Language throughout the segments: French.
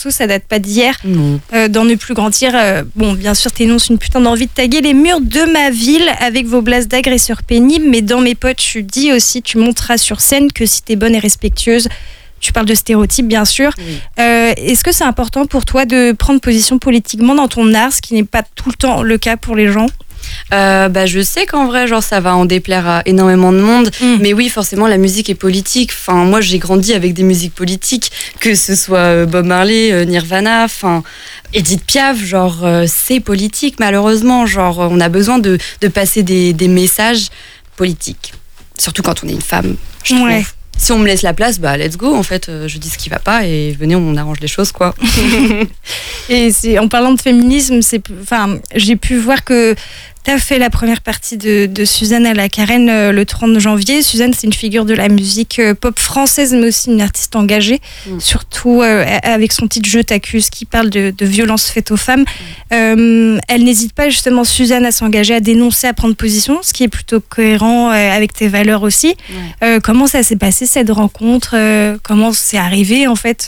morceau, ça date pas d'hier. Non. Dans Ne plus grandir, bon, bien sûr, t'énonces une putain d'envie de taguer les murs de ma ville avec vos blases d'agresseurs pénibles, mais dans mes potes, tu dis aussi, tu montreras sur scène que si t'es bonne et respectueuse, tu parles de stéréotypes, bien sûr. Oui. Est-ce que c'est important pour toi de prendre position politiquement dans ton art, ce qui n'est pas tout le temps le cas pour les gens ? Je sais qu'en vrai, genre, ça va en déplaire à énormément de monde. Mais oui, forcément, la musique est politique. Enfin, moi, j'ai grandi avec des musiques politiques, que ce soit Bob Marley, Nirvana, enfin, Edith Piaf, genre, c'est politique, malheureusement. Genre, on a besoin de passer des messages politiques. Surtout quand on est une femme, je trouve. Ouais. Si on me laisse la place, let's go. En fait, je dis ce qui va pas et venez, on arrange les choses, quoi. Et en parlant de féminisme, j'ai pu voir que tu as fait la première partie de Suzanne à la Carène le 30 janvier. Suzanne, c'est une figure de la musique pop française, mais aussi une artiste engagée, surtout avec son titre Je t'accuse, qui parle de violences faites aux femmes. Elle n'hésite pas, justement, Suzanne, à s'engager, à dénoncer, à prendre position, ce qui est plutôt cohérent avec tes valeurs aussi. Ouais. Comment ça s'est passé, cette rencontre ? Comment c'est arrivé, en fait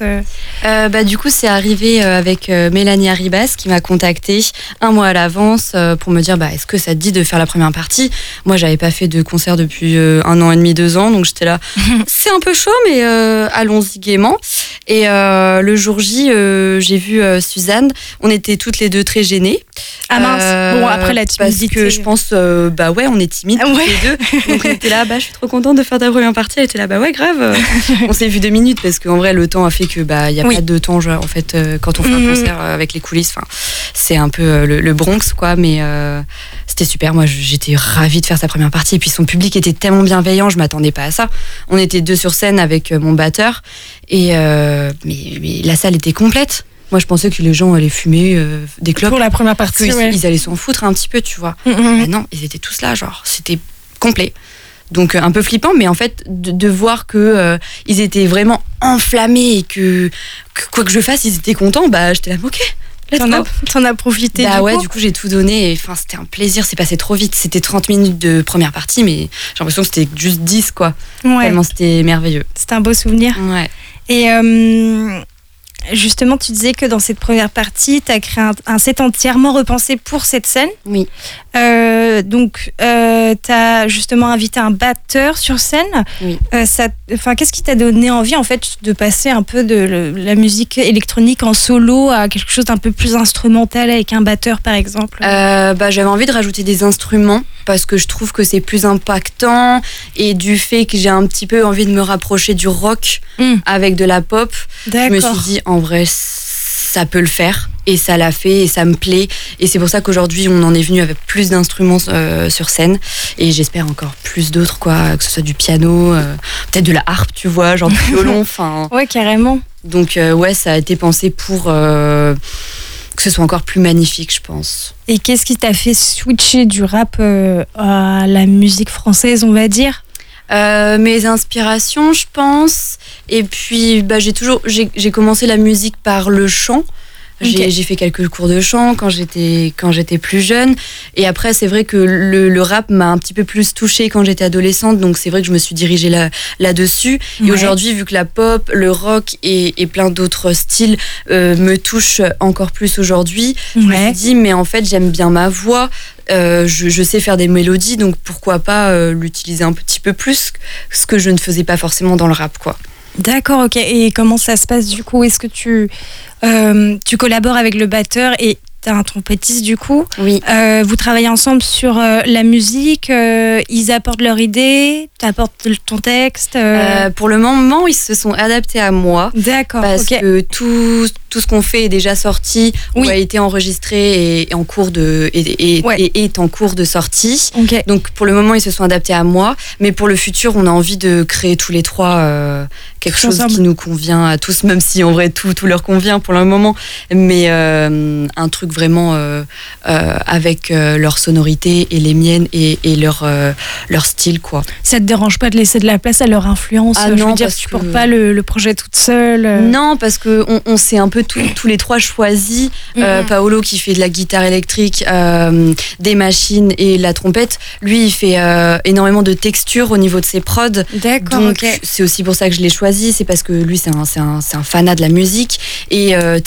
Du coup, c'est arrivé avec Mélanie Arribas, qui m'a contactée un mois à l'avance pour me dire est-ce que ça te dit de faire la première partie ? Moi, j'avais pas fait de concert depuis 1 an et demi, 2 ans, donc j'étais là. C'est un peu chaud, mais allons-y gaiement. Et le jour J, j'ai vu Suzanne. On était toutes les deux très gênées. Ah mince. Bon, après la timidité. Parce que je pense, on est timides toutes les deux. Donc on était là, je suis trop contente de faire ta première partie. Elle était là, ouais, grave. On s'est vu 2 minutes parce qu'en vrai, le temps a fait que y a pas de temps. Genre, en fait, quand on fait un concert avec les coulisses, c'est un peu le Bronx, quoi. Mais c'était super. Moi, j'étais ravie de faire sa première partie. Et puis son public était tellement bienveillant, je m'attendais pas à ça. On était 2 sur scène avec mon batteur. Et mais la salle était complète. Moi, je pensais que les gens allaient fumer des clopes. Pour la première partie, ils allaient s'en foutre un petit peu, tu vois. Non, ils étaient tous là, genre, c'était complet. Donc, un peu flippant, mais en fait, de voir que ils étaient vraiment enflammés et que quoi que je fasse, ils étaient contents, j'étais là, ok. T'en as profité du coup j'ai tout donné et c'était un plaisir, c'est passé trop vite. C'était 30 minutes de première partie, mais j'ai l'impression que c'était juste 10, quoi. Ouais. Tellement c'était merveilleux. C'était un beau souvenir. Ouais. Et justement, tu disais que dans cette première partie, tu as créé un set entièrement repensé pour cette scène. Oui. Donc, tu as justement invité un batteur sur scène. Oui. Qu'est-ce qui t'a donné envie, en fait, de passer un peu de la musique électronique en solo à quelque chose d'un peu plus instrumental avec un batteur, par exemple ? J'avais envie de rajouter des instruments parce que je trouve que c'est plus impactant et du fait que j'ai un petit peu envie de me rapprocher du rock avec de la pop. D'accord. Je me suis dit, en vrai, ça peut le faire. Et ça l'a fait et ça me plaît. Et c'est pour ça qu'aujourd'hui, on en est venu avec plus d'instruments sur scène. Et j'espère encore plus d'autres, quoi. Que ce soit du piano, peut-être de la harpe, tu vois, genre du violon. Ouais, carrément. Donc, ça a été pensé pour que ce soit encore plus magnifique, je pense. Et qu'est-ce qui t'a fait switcher du rap à la musique française, on va dire ? Mes inspirations, je pense. Et puis, j'ai commencé la musique par le chant. Okay. J'ai fait quelques cours de chant quand j'étais plus jeune. Et après, c'est vrai que le rap m'a un petit peu plus touchée quand j'étais adolescente. Donc, c'est vrai que je me suis dirigée là-dessus. Ouais. Et aujourd'hui, vu que la pop, le rock et plein d'autres styles me touchent encore plus aujourd'hui, je me suis dit, mais en fait, j'aime bien ma voix. Je sais faire des mélodies, donc pourquoi pas l'utiliser un petit peu plus, ce que je ne faisais pas forcément dans le rap, quoi. D'accord, ok. Et comment ça se passe du coup ? Est-ce que tu collabores avec le batteur et t'as un trompettiste du coup ? Oui. Vous travaillez ensemble sur la musique, ils apportent leur idée, t'apportes ton texte Pour le moment, ils se sont adaptés à moi. D'accord, parce que tout ce qu'on fait est déjà sorti ou a été enregistré et en cours est en cours de sortie. Okay. Donc pour le moment, ils se sont adaptés à moi. Mais pour le futur, on a envie de créer tous les trois quelque chose qui nous convient à tous, même si en vrai tout leur convient pour le moment. Mais un truc vraiment avec leur sonorité et les miennes et leur style, quoi. Ça te dérange pas de laisser de la place à leur influence ? Ah je non, veux dire, tu portes pas le projet toute seule Non, parce que on s'est un peu tous les trois choisis. Paolo qui fait de la guitare électrique, des machines et la trompette. Lui, il fait énormément de texture au niveau de ses prods. D'accord. Donc c'est aussi pour ça que je l'ai choisi. C'est parce que lui, c'est un fanat de la musique et